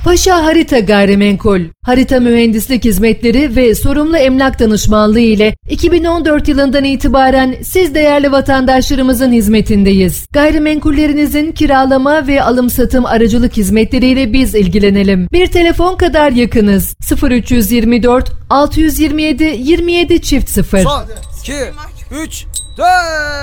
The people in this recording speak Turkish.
Paşa Harita Gayrimenkul, harita mühendislik hizmetleri ve sorumlu emlak danışmanlığı ile 2014 yılından itibaren siz değerli vatandaşlarımızın hizmetindeyiz. Gayrimenkullerinizin kiralama ve alım-satım aracılık hizmetleriyle biz ilgilenelim. Bir telefon kadar yakınız. 0324 627 27 0. Son 2 3 4